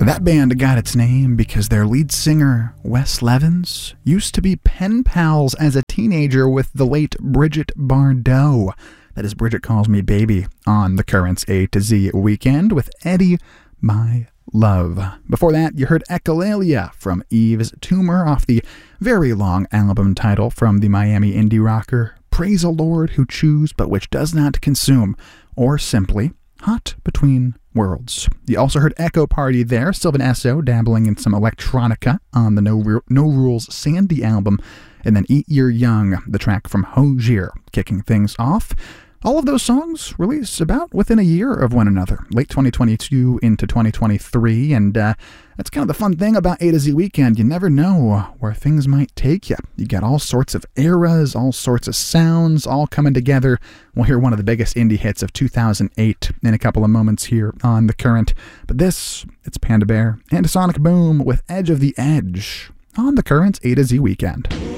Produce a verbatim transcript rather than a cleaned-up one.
That band got its name because their lead singer, Wes Levens, used to be pen pals as a teenager with the late Bridget Bardot. That is Bridget Calls Me Baby on the Currents A to Z Weekend with Eddie, My Love. Before that, you heard Echolalia from Yves Tumor off the very long album title from the Miami indie rocker Praise a Lord Who Chews But Which Does Not Consume, or simply Hot Between Worlds. You also heard Echo Party there, Sylvan Esso dabbling in some electronica on the No, Ru- no Rules Sandy album, and then Eat Your Young, the track from Hozier, kicking things off. All of those songs released about within a year of one another, late twenty twenty-two into twenty twenty-three, and uh, that's kind of the fun thing about A to Z Weekend. You never know where things might take you. You got all sorts of eras, all sorts of sounds, all coming together. We'll hear one of the biggest indie hits of two thousand eight in a couple of moments here on The Current. But this, it's Panda Bear and Sonic Boom with Edge of the Edge on The Current's A to Z Weekend.